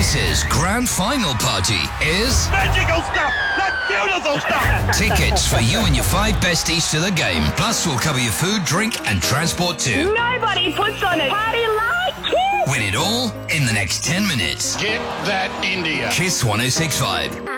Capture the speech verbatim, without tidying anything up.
Kiss's grand final party is... magical stuff! That's beautiful stuff! Tickets for you and your five besties to the game. Plus, we'll cover your food, drink and transport too. Nobody puts on a party like Kiss! Win it all in the next ten minutes. Get that India. Kiss one oh six point five.